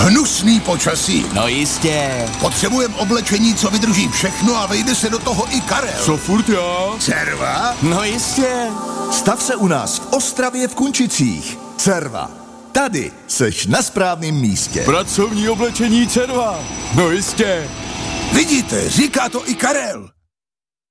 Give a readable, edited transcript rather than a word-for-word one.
Hnusný počasí. No jistě. Potřebujeme oblečení, co vydrží všechno a vejde se do toho i Karel. Co furt já? Cerva? No jistě. Stav se u nás v Ostravě v Kunčicích. Cerva. Tady seš na správném místě. Pracovní oblečení Cerva. No jistě. Vidíte, říká to i Karel.